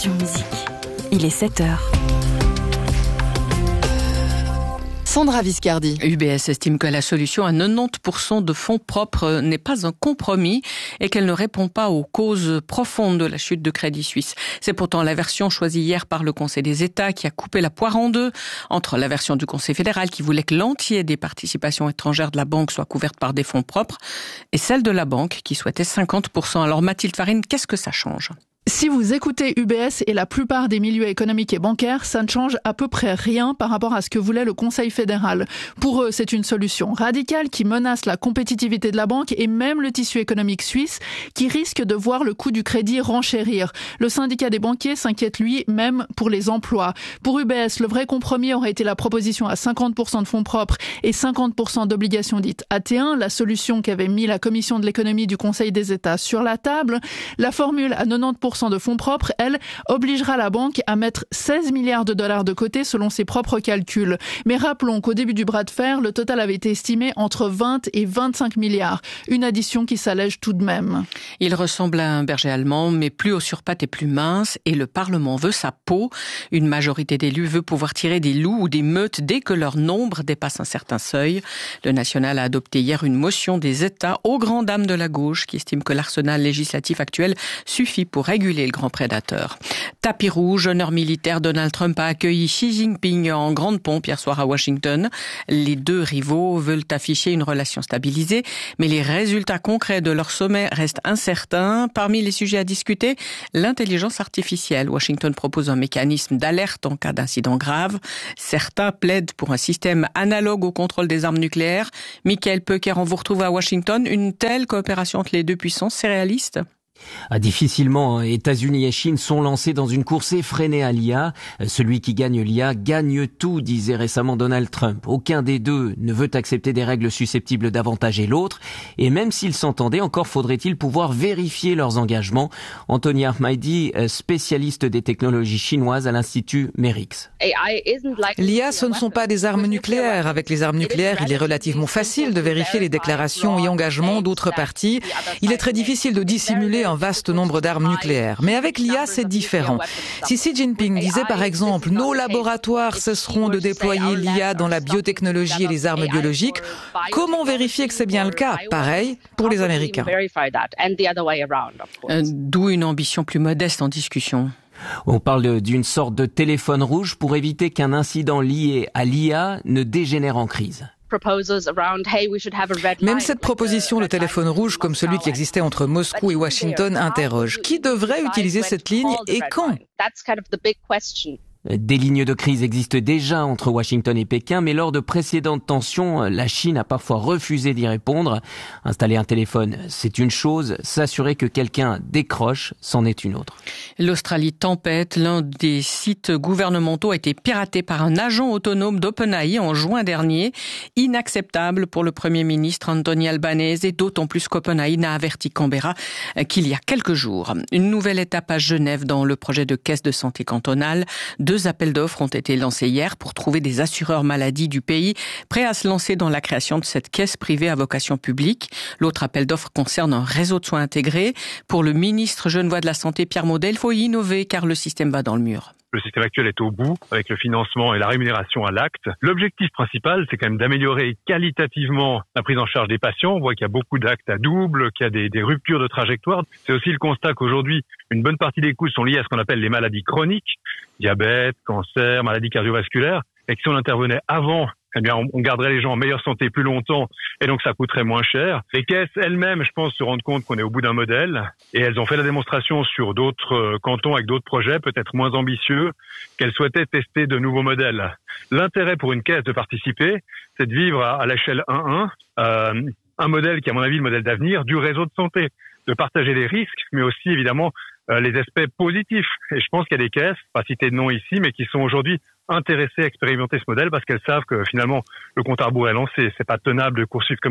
Passion Musique. Il est 7h. Sandra Viscardi. UBS estime que la solution à 90% de fonds propres n'est pas un compromis et qu'elle ne répond pas aux causes profondes de la chute de Crédit Suisse. C'est pourtant la version choisie hier par le Conseil des États qui a coupé la poire en deux entre la version du Conseil fédéral qui voulait que l'entier des participations étrangères de la banque soit couverte par des fonds propres et celle de la banque qui souhaitait 50%. Alors Mathilde Farine, qu'est-ce que ça change ? Si vous écoutez UBS et la plupart des milieux économiques et bancaires, ça ne change à peu près rien par rapport à ce que voulait le Conseil fédéral. Pour eux, c'est une solution radicale qui menace la compétitivité de la banque et même le tissu économique suisse qui risque de voir le coût du crédit renchérir. Le syndicat des banquiers s'inquiète lui même pour les emplois. Pour UBS, le vrai compromis aurait été la proposition à 50% de fonds propres et 50% d'obligations dites AT1, la solution qu'avait mis la Commission de l'économie du Conseil des États sur la table. La formule à 90% de fonds propres, elle, obligera la banque à mettre 16 milliards de dollars de côté selon ses propres calculs. Mais rappelons qu'au début du bras de fer, le total avait été estimé entre 20 et 25 milliards. Une addition qui s'allège tout de même. Il ressemble à un berger allemand, mais plus haut sur pattes et plus mince, et le Parlement veut sa peau. Une majorité d'élus veut pouvoir tirer des loups ou des meutes dès que leur nombre dépasse un certain seuil. Le National a adopté hier une motion des États aux grandes dames de la gauche qui estime que l'arsenal législatif actuel suffit pour réguler le grand prédateur. Tapis rouge, honneur militaire, Donald Trump a accueilli Xi Jinping en grande pompe hier soir à Washington. Les deux rivaux veulent afficher une relation stabilisée, mais les résultats concrets de leur sommet restent incertains. Parmi les sujets à discuter, l'intelligence artificielle. Washington propose un mécanisme d'alerte en cas d'incident grave. Certains plaident pour un système analogue au contrôle des armes nucléaires. Michael Peuker, on vous retrouve à Washington. Une telle coopération entre les deux puissances, c'est réaliste ? Difficilement, États-Unis et Chine sont lancés dans une course effrénée à l'IA. Celui qui gagne l'IA gagne tout, disait récemment Donald Trump. Aucun des deux ne veut accepter des règles susceptibles d'avantager l'autre. Et même s'ils s'entendaient, encore faudrait-il pouvoir vérifier leurs engagements. Anthony Ahmadi, spécialiste des technologies chinoises à l'Institut Merix. L'IA, ce ne sont pas des armes nucléaires. Avec les armes nucléaires, il est relativement facile de vérifier les déclarations et engagements d'autres parties. Il est très difficile de dissimuler un vaste nombre d'armes nucléaires. Mais avec l'IA, c'est différent. Si Xi Jinping disait par exemple « Nos laboratoires cesseront de déployer l'IA dans la biotechnologie et les armes biologiques », comment vérifier que c'est bien le cas ? Pareil pour les Américains. D'où une ambition plus modeste en discussion. On parle d'une sorte de téléphone rouge pour éviter qu'un incident lié à l'IA ne dégénère en crise. Même cette proposition de téléphone rouge comme celui qui existait entre Moscou et Washington interroge. Qui devrait utiliser cette ligne et quand ? Des lignes de crise existent déjà entre Washington et Pékin, mais lors de précédentes tensions, la Chine a parfois refusé d'y répondre. Installer un téléphone, c'est une chose. S'assurer que quelqu'un décroche, c'en est une autre. L'Australie tempête. L'un des sites gouvernementaux a été piraté par un agent autonome d'OpenAI en juin dernier. Inacceptable pour le Premier ministre Anthony Albanese, et d'autant plus qu'OpenAI n'a averti Canberra qu'il y a quelques jours. Une nouvelle étape à Genève dans le projet de caisse de santé cantonale. Deux appels d'offres ont été lancés hier pour trouver des assureurs maladie du pays prêts à se lancer dans la création de cette caisse privée à vocation publique. L'autre appel d'offres concerne un réseau de soins intégrés. Pour le ministre genevois de la Santé, Pierre Maudet, il faut innover car le système va dans le mur. Le système actuel est au bout avec le financement et la rémunération à l'acte. L'objectif principal, c'est quand même d'améliorer qualitativement la prise en charge des patients. On voit qu'il y a beaucoup d'actes à double, qu'il y a des ruptures de trajectoire. C'est aussi le constat qu'aujourd'hui, une bonne partie des coûts sont liés à ce qu'on appelle les maladies chroniques, diabète, cancer, maladies cardiovasculaires, et que si on intervenait avant, eh bien, on garderait les gens en meilleure santé plus longtemps et donc ça coûterait moins cher. Les caisses elles-mêmes, je pense, se rendent compte qu'on est au bout d'un modèle et elles ont fait la démonstration sur d'autres cantons avec d'autres projets peut-être moins ambitieux qu'elles souhaitaient tester de nouveaux modèles. L'intérêt pour une caisse de participer, c'est de vivre à l'échelle 1-1, un modèle qui est à mon avis le modèle d'avenir du réseau de santé, de partager les risques mais aussi évidemment les aspects positifs. Et je pense qu'il y a des caisses, pas citer de nom ici, mais qui sont aujourd'hui intéressées à expérimenter ce modèle parce qu'elles savent que finalement le compte à rebours est lancé. C'est pas tenable de poursuivre comme ça.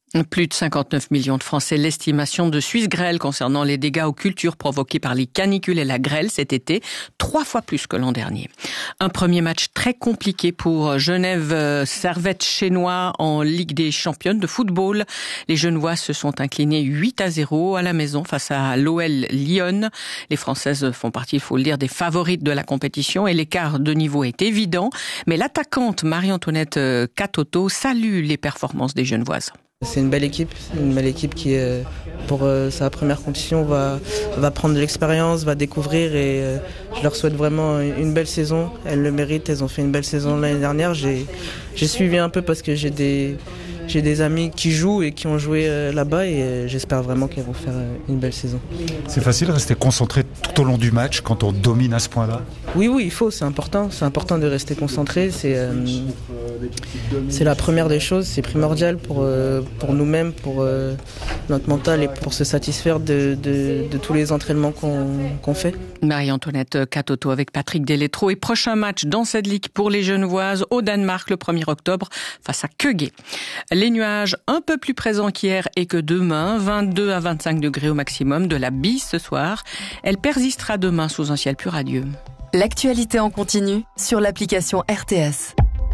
Plus de 59 millions de Français, l'estimation de Suisse Grêle concernant les dégâts aux cultures provoqués par les canicules et la grêle cet été, 3 fois plus que l'an dernier. Un premier match très compliqué pour Genève Servette Chénois en Ligue des championnes de football. Les Genevois se sont inclinés 8-0 à la maison face à l'OL Lyon. Les Françaises font partie, il faut le dire, des favorites de la compétition et l'écart de niveau est évident. Mais l'attaquante Marie-Antoinette Katoto salue les performances des Genevoises. C'est une belle équipe qui, pour sa première compétition, va prendre de l'expérience, va découvrir et je leur souhaite vraiment une belle saison. Elles le méritent, elles ont fait une belle saison l'année dernière. J'ai suivi un peu parce que j'ai des amis qui jouent et qui ont joué là-bas et j'espère vraiment qu'elles vont faire une belle saison. C'est facile de rester concentré tout au long du match quand on domine à ce point-là ? Oui, il faut, c'est important de rester concentré. C'est la première des choses, c'est primordial pour nous-mêmes, pour notre mental et pour se satisfaire de tous les entraînements qu'on fait. Marie-Antoinette Katoto avec Patrick Deletro et prochain match dans cette ligue pour les Genevoises au Danemark le 1er octobre face à Køge. Les nuages un peu plus présents qu'hier et que demain, 22 à 25 degrés au maximum, de la bise ce soir. Elle persistera demain sous un ciel plus radieux. L'actualité en continu sur l'application RTS.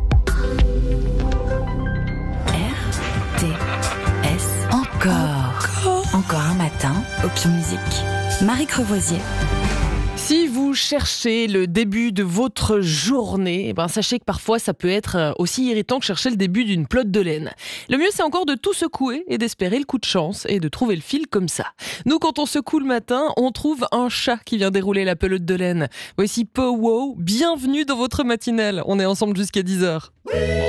RTS. Encore un matin, Option Musique. Marie Crevoisier. Si vous cherchez le début de votre journée, sachez que parfois ça peut être aussi irritant que chercher le début d'une pelote de laine. Le mieux c'est encore de tout secouer et d'espérer le coup de chance et de trouver le fil comme ça. Nous quand on secoue le matin, on trouve un chat qui vient dérouler la pelote de laine. Voici Pow Wow, bienvenue dans votre matinale. On est ensemble jusqu'à 10h.